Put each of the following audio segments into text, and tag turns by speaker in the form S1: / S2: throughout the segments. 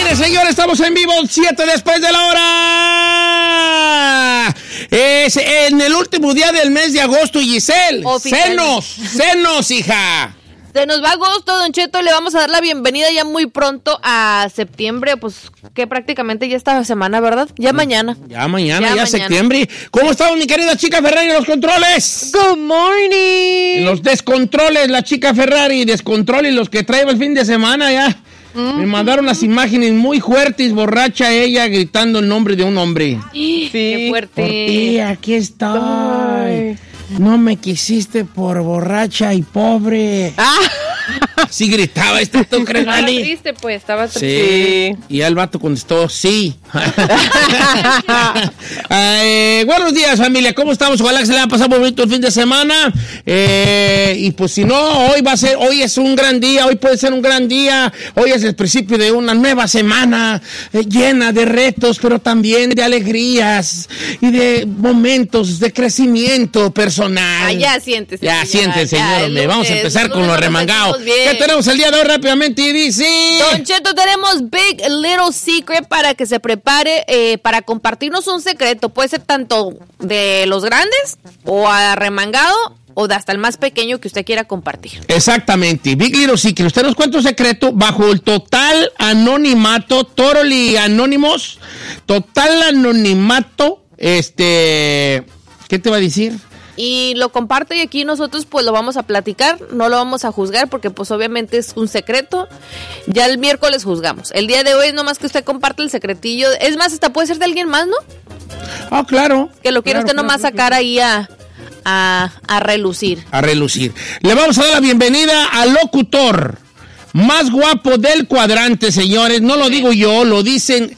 S1: Señores, estamos en vivo, 7 después de la hora. Es en el último día del mes de agosto, Giselle. Senos, hija.
S2: Se nos va agosto, Don Cheto, le vamos a dar la bienvenida ya muy pronto a septiembre, pues que prácticamente ya esta semana, ¿verdad? Ya mañana.
S1: Ya mañana. Septiembre. ¿Cómo estamos, mi querida chica Ferrari en los controles?
S2: Good morning.
S1: Los descontroles, la chica Ferrari, descontroles los que traigo el fin de semana ya. Me mandaron las imágenes muy fuertes, borracha ella gritando el nombre de un hombre.
S2: Sí, qué fuerte.
S1: Por ti, aquí estoy. Ay. No me quisiste por borracha y pobre. Sí gritaba esto, ¿tú crees,
S2: Estaba
S1: Lali?
S2: triste, pues, estaba triste.
S1: Sí. Y el vato contestó, sí. Buenos días, familia. ¿Cómo estamos? Ojalá que se le haya pasado bonito el fin de semana. Y pues si no, hoy es un gran día. Hoy puede ser un gran día. Hoy es el principio de una nueva semana llena de retos, pero también de alegrías y de momentos de crecimiento personal.
S2: Ya siéntese.
S1: Ya siéntese, señor. Vamos a empezar con lo remangado. ¿Qué tenemos el día de hoy rápidamente? Y dice...
S2: Don Cheto, tenemos Big Little Secret para que se prepare para compartirnos un secreto. Puede ser tanto de los grandes o arremangado o de hasta el más pequeño que usted quiera compartir.
S1: Exactamente. Big Little Secret. Usted nos cuenta un secreto bajo el total anonimato, totally anónimos, total anonimato, ¿qué te va a decir?
S2: Y lo comparte y aquí nosotros pues lo vamos a platicar, no lo vamos a juzgar porque pues obviamente es un secreto. Ya el miércoles juzgamos. El día de hoy es nomás que usted comparte el secretillo. Es más, hasta puede ser de alguien más, ¿no?
S1: Ah, claro.
S2: Que lo quiere usted nomás sacar ahí a relucir.
S1: A relucir. Le vamos a dar la bienvenida al locutor más guapo del cuadrante, señores. No lo digo yo, lo dicen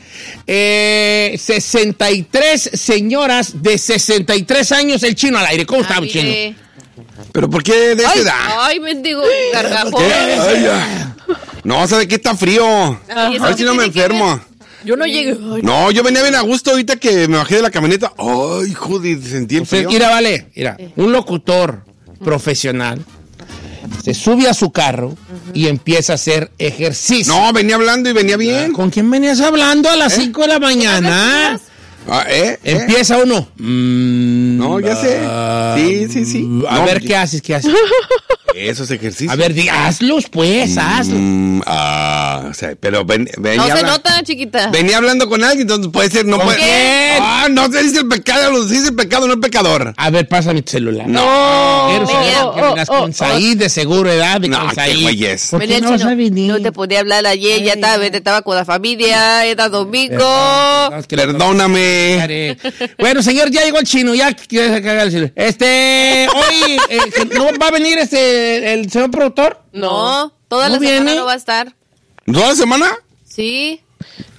S1: 63 señoras de 63 años, el Chino al aire. ¿Cómo está, Chino?
S3: ¿Pero por qué de esa edad?
S2: Ay, mendigo gargajón.
S3: No, ¿sabe qué? Está frío. A ver si no me enfermo.
S2: Yo no llegué.
S3: No, yo venía bien a gusto ahorita que me bajé de la camioneta. Ay, joder, sentí el frío.
S1: Mira, un locutor profesional se sube a su carro y empieza a hacer ejercicio.
S3: No, venía hablando y venía bien.
S1: ¿Con quién venías hablando a las 5 de la mañana? Empieza uno.
S3: No, ya sé. Sí.
S1: A ver, ¿qué haces?
S3: Esos ejercicios.
S1: A ver, hazlos, pues, hazlos.
S3: O sea, pero venía
S2: no se nota, chiquita.
S3: Venía hablando con alguien, entonces puede ser, no puede.
S1: ¿Qué?
S3: No se dice el pecado, se dice el pecado, no el pecador.
S1: A ver, pásame tu celular.
S3: No.
S1: Quiero saber que vengas con Said, de seguro, edad, con Said.
S3: Qué güeyes.
S1: ¿Por qué no vas a venir?
S2: No te podía hablar ayer, ya estaba con la familia, era domingo.
S3: Perdóname.
S1: Bueno, señor, ya llegó el Chino, ya quiere cagar el Chino. Hoy, ¿no va a venir el señor productor?
S2: No, toda la semana no va a estar.
S3: ¿Toda la semana?
S2: Sí.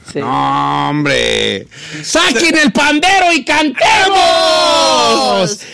S3: No, hombre.
S1: ¡Saquen el pandero y cantemos!